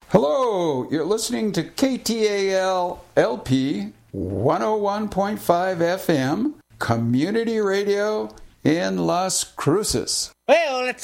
Hello, you're listening to KTAL LP 101.5 FM, Community Radio in Las Cruces. Well, it's